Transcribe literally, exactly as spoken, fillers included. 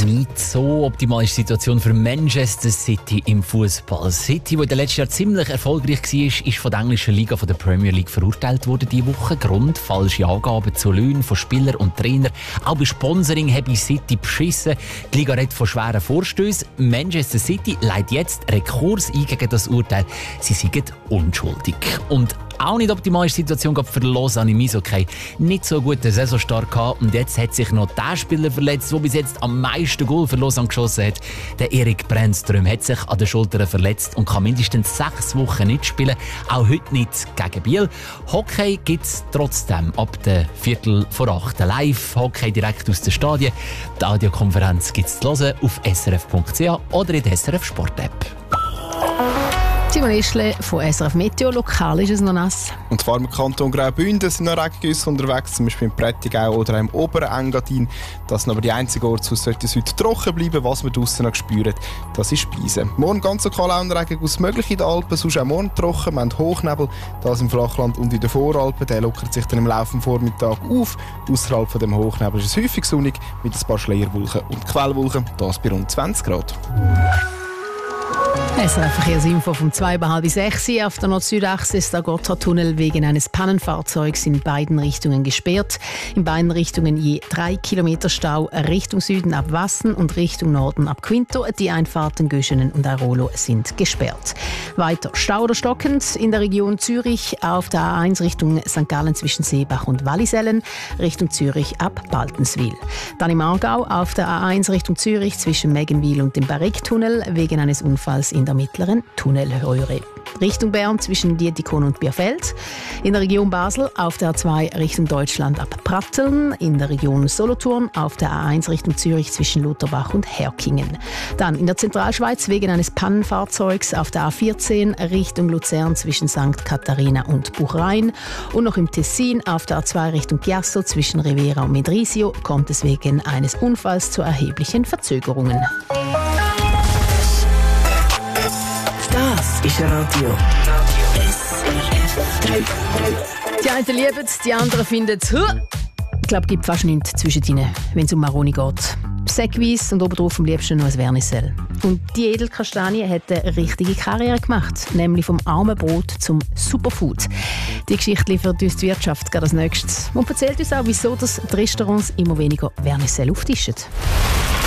nicht so optimale Situation für Manchester City im Fußball. City, wo in den letzten Jahren ziemlich erfolgreich war, ist von der englischen Liga, von der Premier League verurteilt worden diese Woche. Grund: falsche Angaben zu Löhnen von Spielern und Trainer. Auch bei Sponsoring habe City beschissen. Die Liga redet von schweren Vorstößen. Manchester City leitet jetzt Rekurs ein gegen das Urteil. Sie sind unschuldig. Und auch nicht optimale Situation für Lausanne im Eishockey. Nicht so gute Saisonstart gehabt und jetzt hat sich noch der Spieler verletzt, der bis jetzt am meisten Goal für Lausanne geschossen hat. Der Erik Brännström hat sich an den Schultern verletzt und kann mindestens sechs Wochen nicht spielen. Auch heute nicht gegen Biel. Hockey gibt es trotzdem ab der Viertel vor acht. Live-Hockey direkt aus den Stadien. Die Audiokonferenz gibt es zu hören auf s r f punkt c h oder in der S R F Sport-App. Simon Ischle von S R F Meteo. Lokal ist es noch nass. Und zwar im Kanton Graubünden sind noch Regengüsse unterwegs, zum Beispiel im Prättigau oder im oberen Engadin. Das sind aber die einzigen Orte, wo es heute trocken bleiben. Was wir draussen noch spüren, das ist Speisen. Morgen ganz lokal auch ein Regenguss möglich in den Alpen, sonst auch morgen trocken. Wir haben Hochnebel, das im Flachland und in den Voralpen. Der lockert sich dann im Laufe des Vormittags auf. Außerhalb von dem Hochnebel ist es häufig sonnig mit ein paar Schleierwolken und Quellwolken. Das bei rund zwanzig Grad. S R F-Verkehrsinfo vom zwei über halb sechs. Auf der Nord-Süd-Achse ist der Gotthardtunnel wegen eines Pannenfahrzeugs in beiden Richtungen gesperrt. In beiden Richtungen je drei Kilometer Stau, Richtung Süden ab Wassen und Richtung Norden ab Quinto. Die Einfahrten Göschenen und Airolo sind gesperrt. Weiter Stau oder stockend in der Region Zürich auf der A eins Richtung Sankt Gallen zwischen Seebach und Wallisellen, Richtung Zürich ab Baltenswil. Dann im Aargau auf der A eins Richtung Zürich zwischen Meggenwil und dem Barrick-Tunnel wegen eines Unfalls in der mittleren Tunnelröhre. Richtung Bern zwischen Dietikon und Bierfeld. In der Region Basel auf der A zwei Richtung Deutschland ab Pratteln. In der Region Solothurn auf der A eins Richtung Zürich zwischen Lutherbach und Herkingen. Dann in der Zentralschweiz wegen eines Pannenfahrzeugs auf der A vierzehn Richtung Luzern zwischen Sankt Katharina und Buchrein. Und noch im Tessin auf der A zwei Richtung Chiasso zwischen Rivera und Medrisio kommt es wegen eines Unfalls zu erheblichen Verzögerungen. Das ist Radio. Die einen lieben es, die anderen finden es. Ich glaube, es gibt fast nichts zwischen ihnen, wenn es um Maroni geht. Säckweisse und obendrauf am liebsten noch ein Vernissel. Und die Edelkastanie hat eine richtige Karriere gemacht, nämlich vom armen Brot zum Superfood. Die Geschichte liefert uns die Wirtschaft gerade als nächstes und erzählt uns auch, wieso das die Restaurants immer weniger Vernissel auftischen.